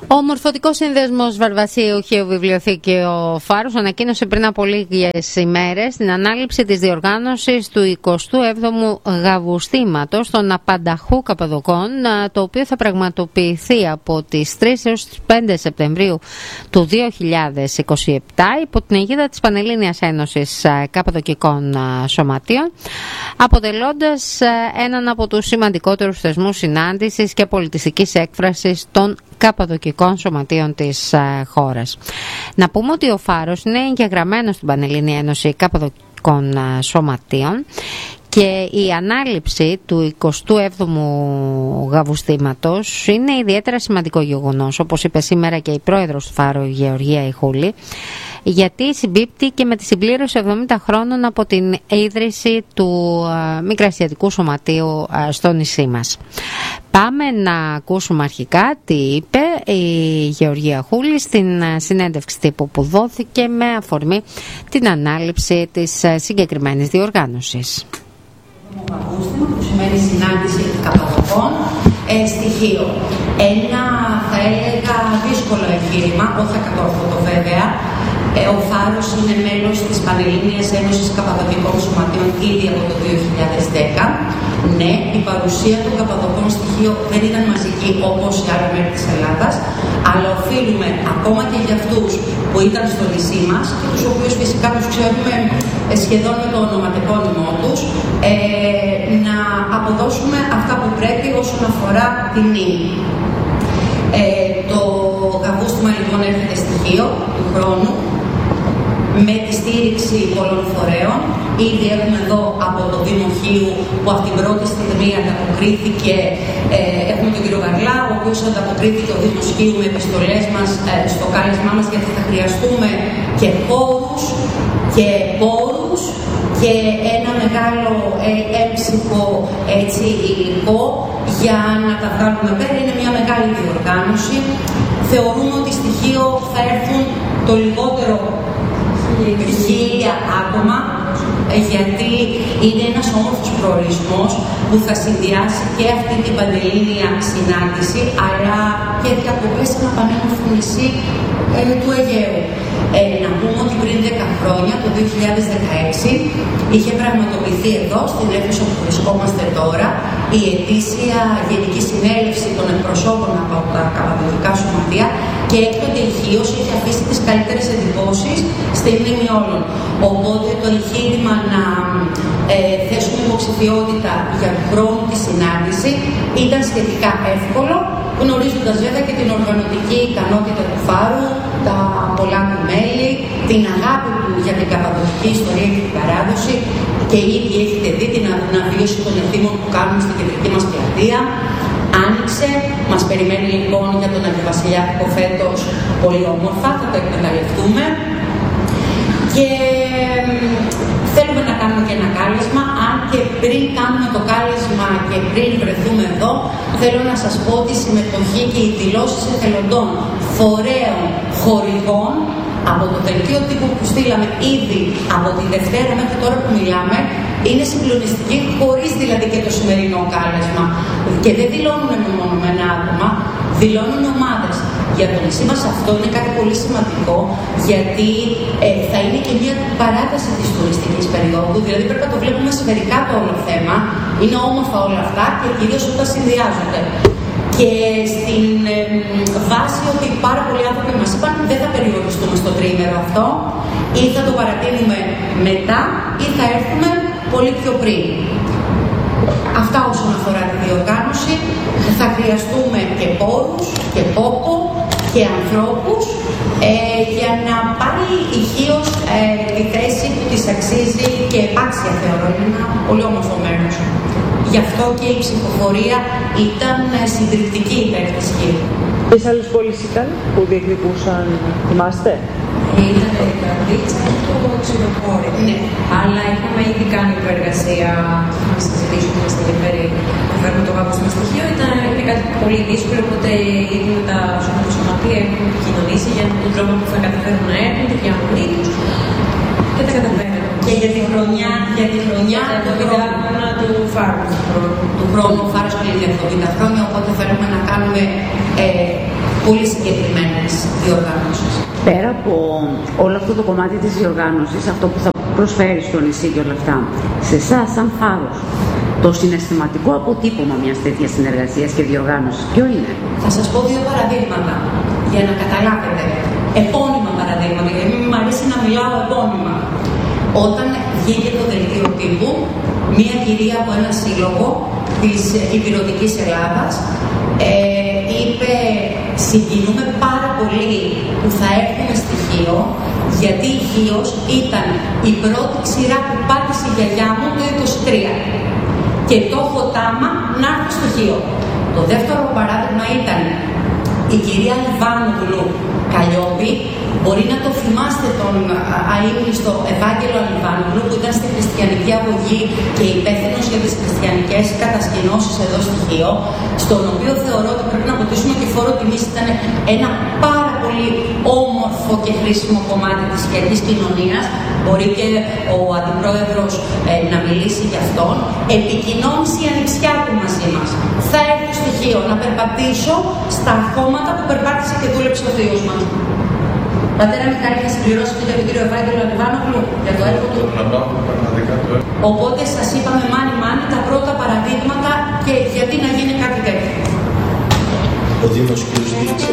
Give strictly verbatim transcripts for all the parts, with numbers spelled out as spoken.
Ο Μορφωτικός Σύνδεσμος Βαρβασίου Χίου Βιβλιοθήκιο Φάρους ανακοίνωσε πριν από λίγες ημέρες την ανάληψη της διοργάνωσης του εικοστού έβδομου Γαβουστήματος των Απανταχού Καπαδοκών, το οποίο θα πραγματοποιηθεί από τις τρεις έως τις πέντε Σεπτεμβρίου του δύο χιλιάδες είκοσι επτά υπό την αιγίδα της Πανελλήνιας Ένωσης Καπαδοκικών Σωματείων, αποτελώντας έναν από τους σημαντικότερους θεσμούς συνάντησης και πολιτιστικής έκφρασης των Καπαδοκικών Σωματείων της uh, χώρας. Να πούμε ότι ο Φάρος είναι εγγεγραμμένος στην Πανελλήνια Ένωση Καπαδοκικών uh, Σωματείων και η ανάληψη του εικοστού έβδομου Γαβουστήματος είναι ιδιαίτερα σημαντικό γεγονός, όπως είπε σήμερα και η πρόεδρος του Φάρου, Γεωργία Ιχούλη, γιατί συμπίπτει και με τη συμπλήρωση εβδομήντα χρόνων από την ίδρυση του uh, Μικρασιατικού Σωματείου uh, στο νησί μας. Πάμε να ακούσουμε αρχικά τι είπε η Γεωργία Χούλη στην συνέντευξη τύπου που δόθηκε με αφορμή την ανάληψη της συγκεκριμένης διοργάνωσης. Που σημαίνει συνάντηση Καπαδοκών ε, στοιχείο. Ένα, θα έλεγα, δύσκολο εγχείρημα, όχι ακατόρθωτο βέβαια. Ε, ο Φάρος είναι μέλος της Πανελλήνιας Ένωσης Καπαδοκικών Σωματείων ήδη από το δύο χιλιάδες δέκα. Ναι, η παρουσία των Καπαδοκών στοιχείο δεν ήταν μαζική όπως σε άλλα μέρη της Ελλάδας, αλλά οφείλουμε ακόμα και για αυτούς που ήταν στο νησί μας και τους οποίους φυσικά τους ξέρουμε σχεδόν με το ονοματεπώνυμό τους, ε, να αποδώσουμε αυτά που πρέπει όσον αφορά την μνήμη. Ε, το Γαβούστημα λοιπόν έρχεται στοιχείο του χρόνου με τη στήριξη πολλών φορέων. Ήδη έχουμε εδώ από το Δήμο Χίου που από την πρώτη στιγμή ανταποκρίθηκε, ε, έχουμε τον κύριο Γαρλά, ο οποίος ανταποκρίθηκε ο Δήμος Χίου με επιστολές μας ε, στο κάλεσμά μας, γιατί θα χρειαστούμε και πόρους και πόρους και ένα μεγάλο ε, έμψυχο έτσι, υλικό για να τα βγάλουμε πέρα. Είναι μια μεγάλη διοργάνωση. Θεωρούμε ότι στοιχείο θα έρθουν το λιγότερο χίλια άτομα, γιατί είναι ένας όμορφος προορισμός που θα συνδυάσει και αυτή την πανελλήνια συνάντηση, αλλά και διακοπές σε ένα πανέμορφο νησί ε, του Αιγαίου. Ε, να πούμε ότι πριν δέκα χρόνια, το δύο χιλιάδες δεκαέξι, είχε πραγματοποιηθεί εδώ, στην αίθουσα που βρισκόμαστε τώρα, η ετήσια Γενική Συνέλευση των Εκπροσώπων από τα Καπαδοκικά Σωματεία και έκτοτε η Χίος είχε αφήσει τις καλύτερες εντυπώσεις στη μνήμη όλων. Οπότε το εγχείρημα να ε, θέσουμε υποψηφιότητα για τον χρόνο τη συνάντηση ήταν σχετικά εύκολο, γνωρίζοντας βέβαια και την οργανωτική ικανότητα του Φάρου, τα πολλά του μέλη, την αγάπη του για την καπαδοκική ιστορία και την παράδοση, και ήδη έχετε δει την αναβίωση των εθήμων που κάνουμε στην κεντρική μας πλατεία. Άνοιξε, μας περιμένει λοιπόν για τον Αγιοβασιλιάτικο φέτος πολύ όμορφα, θα το εκμεταλλευτούμε. Και θέλουμε να κάνουμε και ένα κάλεσμα, αν και πριν κάνουμε το κάλεσμα και πριν βρεθούμε εδώ, θέλω να σας πω ότι η συμμετοχή και οι δηλώσεις εθελοντών, φορέων, χορηγών, από το δελτίο τύπου που στείλαμε ήδη από τη Δευτέρα μέχρι τώρα που μιλάμε, είναι συγκλονιστική, χωρίς δηλαδή και το σημερινό κάλεσμα. Και δεν δηλώνουν μεμονωμένα άτομα, δηλώνουν ομάδες. Για το νησί μας αυτό είναι κάτι πολύ σημαντικό, γιατί ε, θα είναι και μια παράταση της τουριστικής περίοδου, δηλαδή πρέπει να το βλέπουμε σφαιρικά το όλο θέμα, είναι όμορφα όλα αυτά και κυρίως όταν συνδυάζονται. Και στην ε, βάση ότι πάρα πολλοί άνθρωποι μας είπαν δεν θα περιοριστούμε στο τριήμερο αυτό, ή θα το παρατείνουμε μετά ή θα έρθουμε πολύ πιο πριν. Αυτά όσον αφορά τη διοργάνωση. Θα χρειαστούμε και πόρους και κόπο και ανθρώπους ε, για να πάρει η Χίος ε, τη θέση που της αξίζει και επάξια θεωρώ. Είναι ένα πολύ όμορφο μέρος. Γι' αυτό και η ψηφοφορία ήταν συντριπτική υπέρ της Χίου. Ποιες άλλες πόλεις ήταν που διεκδικούσαν, θυμάστε? Ήταν η Καρδίτσα και το Ξηροπόρι. Ναι, αλλά είχαμε ήδη κάνει προεργασία να συζητήσουμε στην ενδιαφέρει να φέρουμε το Γαβούστημα στοιχείο. Ήταν είναι κάτι πολύ δύσκολο, οπότε ήδη με τα σωματεία έχουμε επικοινωνήσει για τον τρόπο που θα καταφέρουν να έρθουν, τη διαμονή τους και τα καταφέραμε. Και για τη χρονιά, για τη χρονιά του χρόνου του Φάρου. Του χρόνου, ο Φάρος κλείνει εβδομήντα χρόνια, οπότε θέλουμε να κάνουμε ε, πολύ συγκεκριμένες διοργανώσεις. Πέρα από όλο αυτό το κομμάτι της διοργάνωσης, αυτό που θα προσφέρει στο νησί και όλα αυτά, σε εσάς σαν Φάρος, το συναισθηματικό αποτύπωμα μιας τέτοιας συνεργασίας και διοργάνωσης, ποιο είναι? Θα σας πω δύο παραδείγματα για να καταλάβετε. Επώνυμα παραδείγματα, γιατί μου αρέσει να μιλάω επώνυμα. Όταν βγήκε το δελτίο τύπου, μία κυρία από ένα σύλλογο της Ηπειρωτικής Ελλάδας ε, είπε: συγκινούμε πάρα πολύ που θα έρθουμε στη Χίο, γιατί η Χίος ήταν η πρώτη ξηρά που πάτησε η γιαγιά μου το είκοσι τρία και το έχω τάμα να έρθω στο Χίο. Το δεύτερο παράδειγμα ήταν η κυρία Λιβάνογλου Καλλιόπη. Μπορεί να το θυμάστε τον αείμνηστο Ευάγγελο Λιβάνογλου, που ήταν στη χριστιανική αγωγή και υπεύθυνος για τις χριστιανικές κατασκηνώσεις εδώ στη Χίο, στον οποίο θεωρώ ότι πρέπει να αποτίσουμε και φόρο τιμής. Ήταν ένα πάρα πολύ όμορφο και χρήσιμο κομμάτι της χιλιακής κοινωνίας. Μπορεί και ο αντιπρόεδρος ε, να μιλήσει για αυτόν. Επικοινώνησε η ανιψιά του μαζί μας. Θα έρθω στο Χίο να περπατήσω στα χώματα που περπάτησε και δούλεψε ο θείος μας. Πατέρα Μιχάλη, θα συμπληρώσετε για τον κύριο Ευάγγελο Λιβάνογλου για το έργο του. Οπότε σας είπαμε μάνι μάνι τα πρώτα παραδείγματα και γιατί να γίνει κάτι τέτοιο. Ο Δήμος κ. Δίκησα.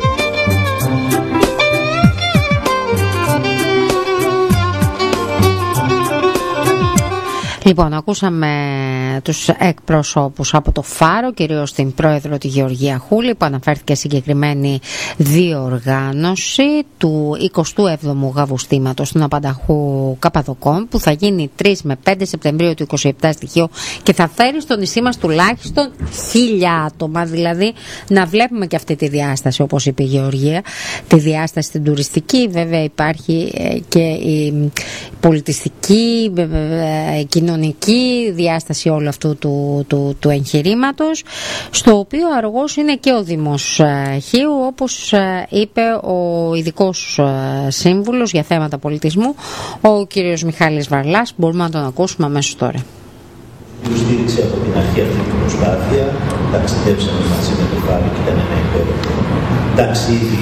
Λοιπόν, ακούσαμε τους εκπροσώπους από το Φάρο, κυρίως την πρόεδρο τη Γεωργία Χούλη, που αναφέρθηκε συγκεκριμένη διοργάνωση του εικοστού έβδομου Γαβουστήματος του Απανταχού Καπαδοκών, που θα γίνει τρεις με πέντε Σεπτεμβρίου του είκοσι επτά στοιχείο και θα φέρει στο νησί μας τουλάχιστον χίλια άτομα, δηλαδή να βλέπουμε και αυτή τη διάσταση, όπως είπε η Γεωργία, τη διάσταση την τουριστική. Βέβαια υπάρχει και η πολιτιστική, κοινωνική διάσταση όλου αυτού του, του, του εγχειρήματος, στο οποίο αργός είναι και ο Δήμος Χίου, όπως είπε ο ειδικός σύμβουλος για θέματα πολιτισμού, ο κύριος Μιχάλης Βαρλάς. Μπορούμε να τον ακούσουμε αμέσως τώρα. Στήριξε από την αρχή αυτή την προσπάθεια, ταξιδέψαμε μαζί με το Φάρο και ήταν ένα υπέροχο ταξίδι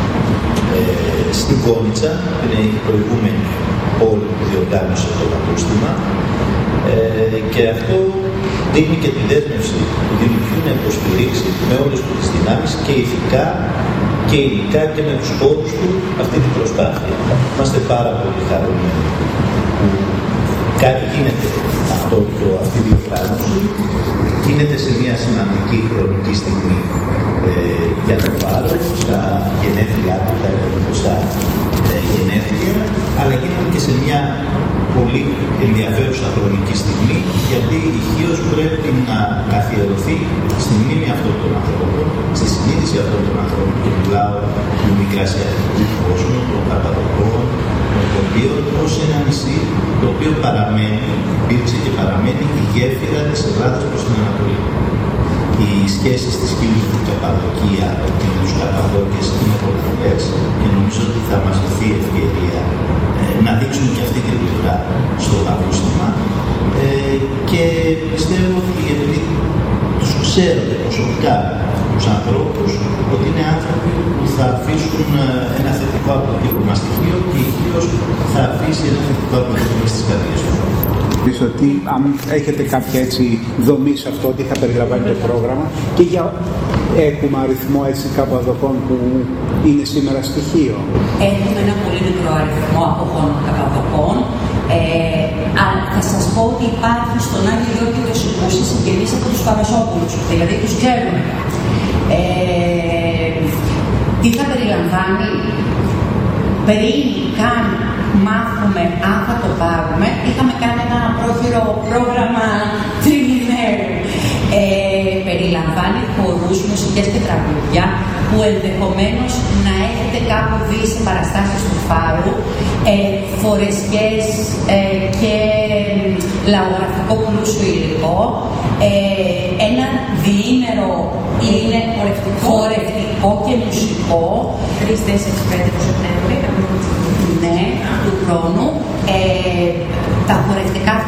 ε, στην Κόνιτσα, που είναι η προηγούμενη πόλη που διοργάνωσε το Γαβούστημα, ε, και αυτό δείχνει και τη δέσμευση του Δήμου Χίου να υποστηρίξει με όλες του τις δυνάμεις και ηθικά και υλικά και με τους πόρους του αυτή την προσπάθεια. Είμαστε πάρα πολύ χαρούμενοι που κάτι γίνεται αυτό, αυτή η διοργάνωση γίνεται σε μια σημαντική χρονική στιγμή ε, για το Φάρο, στα γενέθλιά του, τα εικοστά ε, γενέθλια, αλλά γίνεται και σε μια πολύ ενδιαφέρουσα χρονική στιγμή, γιατί η Χίος πρέπει να καθιερωθεί στη μνήμη αυτών των ανθρώπων, στη συνείδηση αυτών των ανθρώπων, και μιλάω του μικρασιατικού κόσμου, των Καπαδοκών, των τοπίων, ως ένα νησί το οποίο παραμένει, υπήρξε και παραμένει η γέφυρα της Ελλάδας προς την Ανατολή. Οι σχέσεις της Χίου με την Καπαδοκία και με τους Καπαδόκες είναι πολλαπλές και νομίζω ότι θα μας δοθεί ευκαιρία ε, να δείξουμε και αυτή την πλευρά στο Γαβούστημα, ε, και πιστεύω ότι επειδή τους ξέρω προσωπικά τους ανθρώπους, ότι είναι άνθρωποι που θα αφήσουν ένα θετικό αποτύπωμα στη Χίο και η Χίος θα αφήσει ένα θετικό αποτύπωμα στις καρδιές τους. Ότι αν έχετε κάποια έτσι δομή σε αυτό, ότι θα περιλαμβάνει το πρόγραμμα και για έχουμε αριθμό έτσι Καπαδοκών που είναι σήμερα στοιχείο. Έχουμε ένα πολύ μικρό αριθμό αποχών Καπαδοκών. Ε, αλλά θα σας πω ότι υπάρχει στον Άγιο Γιώργο το Σικούσι συγγενείς από τους Παρασόπουλους, δηλαδή τους ξέρουμε. Ε, τι θα περιλαμβάνει? Πριν καν μάθουμε αν θα το πάρουμε, είχαμε κάνει ένα πρόχειρο πρόγραμμα τριμηνέρου. Ε, περιλαμβάνει χορούς, μουσικές και τραγούδια που ενδεχομένως να έχετε κάπου δει σε παραστάσεις του Φάρου, ε, φορεσκές ε, και λαογραφικό πλούσιο υλικό, ε, ένα διήμερο είναι χορευτικό και μουσικό, τρεις τέσσερις πέντε του Σεπτέμβρη, ναι, του χρόνου. Ε, τα χορευτικά αυτά θα παρουσιάσουν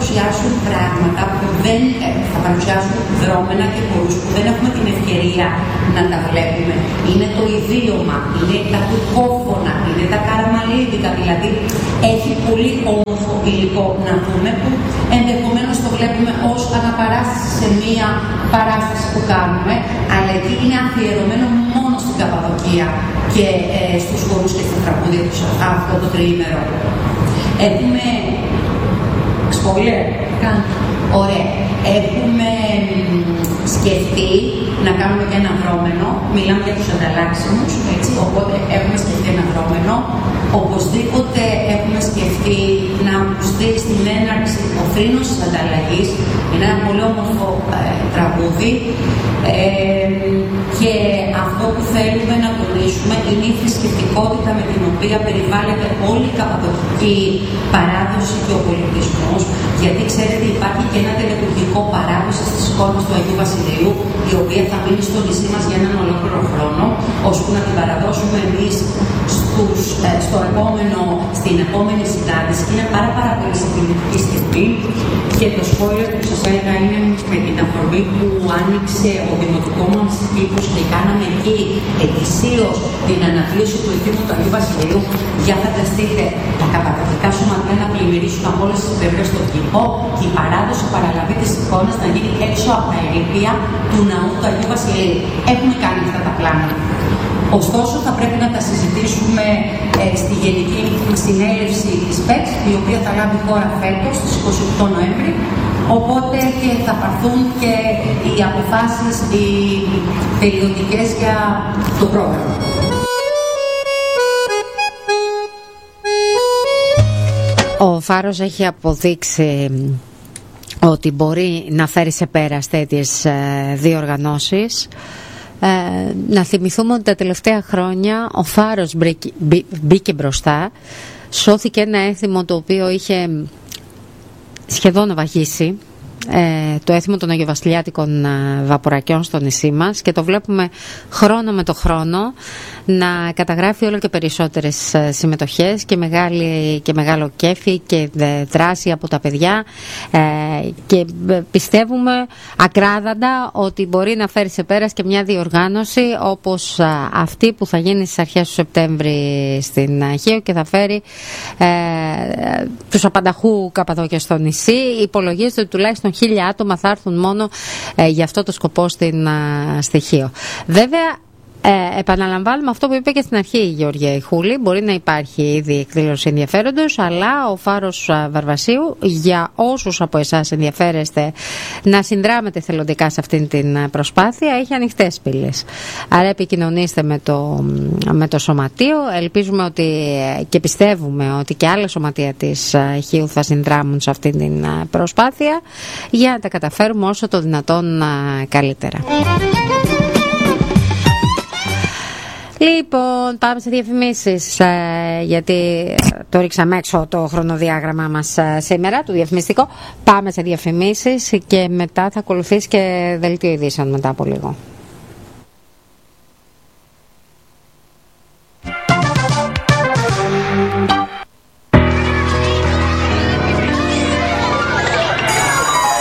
παρουσιάσουν πράγματα που δεν θα παρουσιάσουν δρόμενα και χορούς που δεν έχουμε την ευκαιρία να τα βλέπουμε. Είναι το ιδίωμα, είναι τα τουρκόφωνα, είναι τα καραμαλίδικα, δηλαδή έχει πολύ όμορφο υλικό να δούμε που ενδεχομένως το βλέπουμε ως αναπαράσταση σε μία παράσταση που κάνουμε, αλλά εκεί είναι αφιερωμένο μόνο στην Καπαδοκία και ε, στους χορούς και στα τραγούδια τους αυτό το τριήμερο. Έχουμε spoiler, ωραία. Έχουμε σκεφτεί να κάνουμε και ένα δρόμενο, μιλάμε για τους ανταλλάξιμους, έτσι, οπότε έχουμε σκεφτεί ένα δρόμενο. Οπωσδήποτε έχουμε σκεφτεί να ακουστεί στην έναρξη ο θρήνος της ανταλλαγής, είναι ένα πολύ όμορφο ε, τραγούδι ε, και αυτό που θέλουμε να τονίσουμε είναι η θρησκευτικότητα με την οποία περιβάλλεται όλη η καπαδοκική παράδοση και ο πολιτισμός, γιατί ξέρετε υπάρχει και ένα τελετουργικό παράδοση στις εικόνες του Αγίου Βασιλείου, η οποία θα μείνει στο νησί μας για έναν ολόκληρο χρόνο, ώσπου να την παραδώσουμε εμείς στους, ε, στο επόμενο, στην επόμενη συνάντηση. Είναι πάρα, πάρα πολύ συγκινητική στιγμή και το spoiler που σας έλεγα είναι με την αφορμή που άνοιξε ο δημοτικό μας κήπος και κάναμε εκεί ετησίως την αναδίωση του Εθήμου του Αγίου Βασιλείου. Για φανταστείτε τα καπαδοκικά σωματεία να πλημμυρίσουν από όλες τις πλευρές στον κήπο και η παράδοση παραλαβή της εικόνας να γίνει έξω από τα ερείπια του ναού του Αγίου Βασιλείου. Έχουμε κάνει αυτά τα πλάνα. Ωστόσο, θα πρέπει να τα συζητήσουμε ε, στη Γενική Συνέλευση της ΠΕΚΣ, η οποία θα λάβει χώρα φέτος, στις είκοσι οκτώ Νοέμβρη, οπότε και θα πάρθουν και οι αποφάσεις, οι περιοδικές για το πρόγραμμα. Ο Φάρος έχει αποδείξει ότι μπορεί να φέρει σε πέρας τέτοιες διοργανώσεις. Ε, να θυμηθούμε ότι τα τελευταία χρόνια ο Φάρος μπήκε, μπήκε μπροστά, σώθηκε ένα έθιμο το οποίο είχε σχεδόν βαγίσει, ε, το έθιμο των Αγιοβασιλιάτικων βαπορακιών στο νησί μας, και το βλέπουμε χρόνο με το χρόνο να καταγράφει όλο και περισσότερες συμμετοχές και, μεγάλη, και μεγάλο κέφι και δράση από τα παιδιά, ε, και πιστεύουμε ακράδαντα ότι μπορεί να φέρει σε πέρας και μια διοργάνωση όπως αυτή που θα γίνει στις αρχές του Σεπτέμβρη στην Χίο και θα φέρει ε, τους απανταχού Καπαδόκια στο νησί. Υπολογίζεται ότι τουλάχιστον χίλια άτομα θα έρθουν μόνο ε, για αυτό το σκοπό στην στη Χίο. Βέβαια, Ε, επαναλαμβάνουμε αυτό που είπε και στην αρχή η Γεωργία Ιχούλη. Μπορεί να υπάρχει ήδη εκδήλωση ενδιαφέροντος, αλλά ο Φάρος Βαρβασίου, για όσους από εσάς ενδιαφέρεστε να συνδράμετε θελοντικά σε αυτήν την προσπάθεια, έχει ανοιχτές πύλες. Άρα επικοινωνήστε με το, με το σωματείο. Ελπίζουμε ότι και πιστεύουμε ότι και άλλα σωματεία της Χίου θα συνδράμουν σε αυτήν την προσπάθεια για να τα καταφέρουμε όσο το δυνατόν καλύτερα. Λοιπόν, πάμε σε διαφημίσεις, ε, γιατί το ρίξαμε έξω το χρονοδιάγραμμά μας ε, σήμερα, το διαφημιστικό. Πάμε σε διαφημίσεις και μετά θα ακολουθήσει και δελτίο ειδήσεων μετά από λίγο.